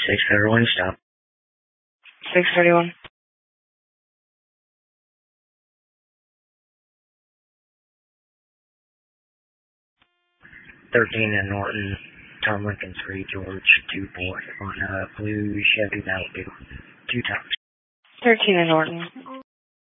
631, stop. 631. 13 and Norton, Tom Lincoln Street, George 24 on a blue Chevy Malibu. 2 times. 13 and Norton.